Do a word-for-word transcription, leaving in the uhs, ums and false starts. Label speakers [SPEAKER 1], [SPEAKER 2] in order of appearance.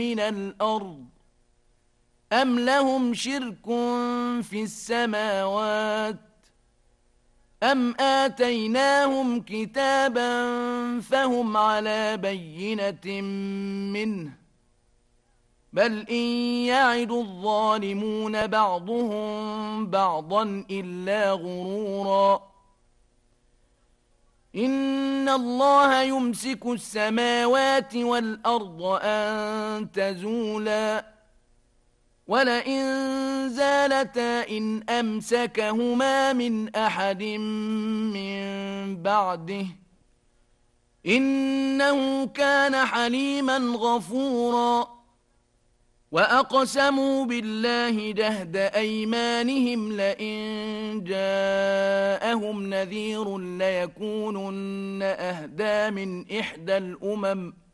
[SPEAKER 1] من الأرض أم لهم شرك في السماوات أم آتيناهم كتابا فهم على بينة منه بل إن يعد الظالمون بعضهم بعضا إلا غرورا إن الله يمسك السماوات والأرض أن تزولا ولئن زالتا إن أمسكهما من أحد من بعده إنه كان حليما غفورا وأقسموا بالله جهد أيمانهم لئن جاءهم نذير ليكونن أهدى من إحدى الأمم